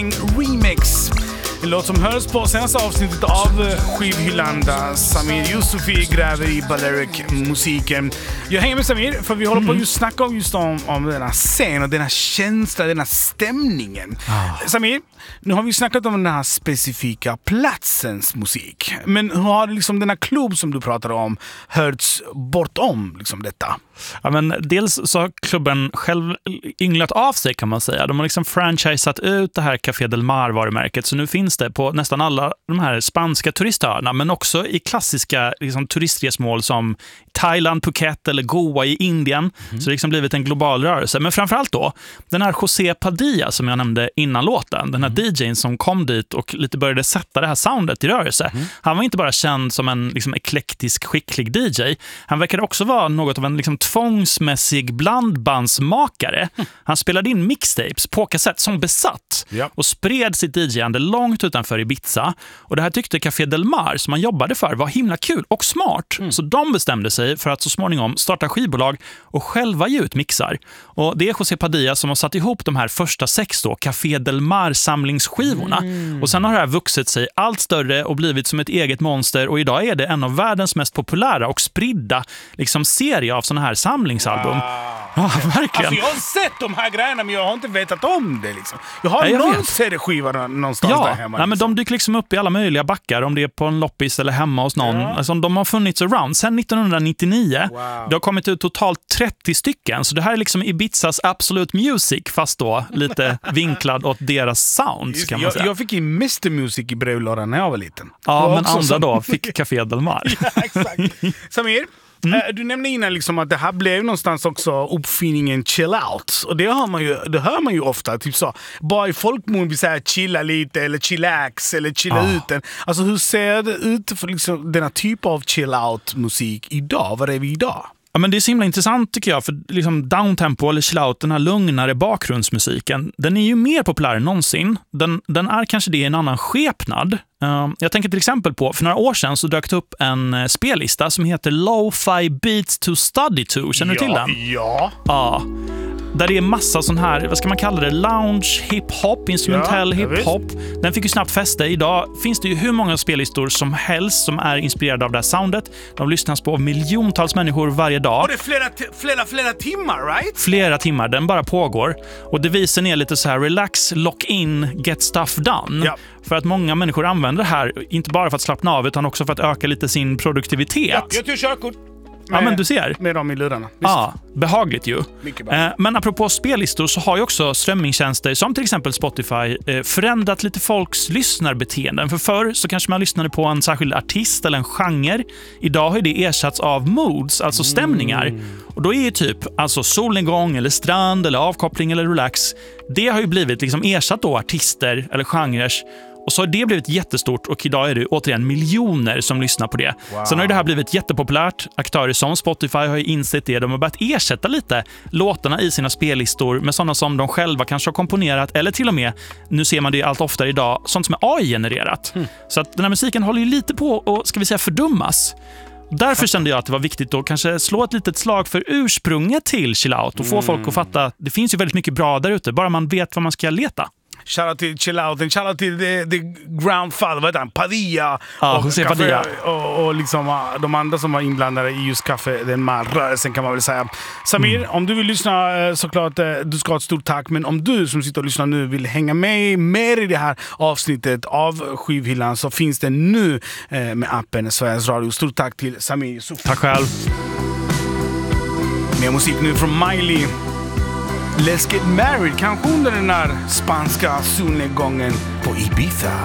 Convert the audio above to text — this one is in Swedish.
Remix. En låt som hörs på senaste avsnittet av Skivhyllan där Samir Yusufi gräver i Balearic-musiken. Jag hänger med Samir för vi håller på att snacka just om den här scenen och den här känslan, den här stämningen. Samir, nu har vi snackat om den här specifika platsens musik. Men hur har liksom den här klubb som du pratar om hörts bortom liksom detta? Ja, men dels så har klubben själv ynglat av sig kan man säga. De har liksom franchisat ut det här Café Del Mar-varumärket. Så nu finns det på nästan alla de här spanska turistöarna, men också i klassiska liksom, turistresmål som Thailand, Phuket eller Goa i Indien. Så det har liksom blivit en global rörelse. Men framförallt då, den här José Padilla som jag nämnde innan låten, den här DJ:n som kom dit och lite började sätta det här soundet i rörelse. Han var inte bara känd som en liksom, eklektisk, skicklig DJ. Han verkade också vara något av en liksom, tvångsmässig blandbandsmakare. Han spelade in mixtapes på kassett som besatt och spred sitt DJ-ande långt utanför Ibiza. Och det här tyckte Café Del Mar som han jobbade för var himla kul och smart. Så de bestämde sig för att så småningom starta skivbolag och själva ge ut mixar. Och det är José Padilla som har satt ihop de här första 6 då, Café Del Mar samlingsskivorna. Och sen har det här vuxit sig allt större och blivit som ett eget monster. Och idag är det en av världens mest populära och spridda liksom, serie av såna här samlingsalbum. Ja, verkligen. Alltså jag har sett de här grejerna men jag har inte vetat om det liksom. Jag har någon CD-skiva någonstans där hemma. Ja, men de dyker liksom upp i alla möjliga backar om det är på en loppis eller hemma hos någon. Alltså, de har funnits around sedan 1999. Det har kommit ut totalt 30 stycken. Så det här är liksom Ibizas Absolute Music fast då lite vinklad åt deras sound kan man säga. Jag fick in Mr. Music i brevlådan när jag var liten. Ja, men andra då fick Café Del Mar. Ja, exakt. Samir, du nämnde innan liksom att det här blev någonstans också uppfinningen chill out. Och det hör man ju ofta. Typ så, bara i folkmun vi säger chilla lite eller chillax eller chilla ut. Alltså hur ser det ut för liksom denna typ av chill out musik idag? Vad är vi idag? Ja, men det är så himla intressant tycker jag, för liksom downtempo eller chillout, den här lugnare bakgrundsmusiken, den är ju mer populär än någonsin. Den är kanske det i en annan skepnad. Jag tänker till exempel på, för några år sedan så dök det upp en spellista som heter Lo-Fi Beats to Study To. Känner du till den? Ja. Där det är massa sån här, vad ska man kalla det, lounge, hip-hop, instrumentell hip-hop. Den fick ju snabbt fäste. Idag finns det ju hur många spellistor som helst som är inspirerade av det här soundet. De lyssnas på av miljontals människor varje dag. Och det är flera timmar, right? Flera timmar, den bara pågår. Och devisen är lite så här, relax, lock in, get stuff done. Ja. För att många människor använder det här, inte bara för att slappna av utan också för att öka lite sin produktivitet. Ja, jag tog körkort. Ja, men du ser. Med dem i lurarna. Ja, behagligt ju. Men apropå spellistor så har ju också strömmingtjänster som till exempel Spotify förändrat lite folks lyssnarbeteenden. För förr så kanske man lyssnade på en särskild artist eller en genre. Idag har det ersatts av moods, alltså stämningar. Och då är ju typ alltså solnedgång eller strand eller avkoppling eller relax. Det har ju blivit liksom ersatt då artister eller genrer. Och så har det blivit jättestort och idag är det återigen miljoner som lyssnar på det. Wow. Sen har det här blivit jättepopulärt. Aktörer som Spotify har ju insett det. De har börjat ersätta lite låtarna i sina spellistor med sådana som de själva kanske har komponerat eller till och med, nu ser man det allt oftare idag, sånt som är AI-genererat. Så att den här musiken håller ju lite på och ska vi säga fördummas. Därför kände jag att det var viktigt att kanske slå ett litet slag för ursprunget till chill out och få folk att fatta att det finns ju väldigt mycket bra där ute, bara man vet vad man ska leta. Shoutout till Chill Out, and shoutout till the Groundfather, vad heter han? Padilla och José Padilla. Och liksom de andra som var inblandade i just Café Del Mar-rörelsen kan man väl säga. Samir, om du vill lyssna såklart, du ska ha ett stort tack, men om du som sitter och lyssnar nu vill hänga med mer i det här avsnittet av Skivhyllan så finns det nu med appen Sveriges Radio. Stort tack till Samir Yusufi. Tack själv. Mer musik nu från Miley. Let's Get Married, kanske under den här spanska solnedgången på Ibiza.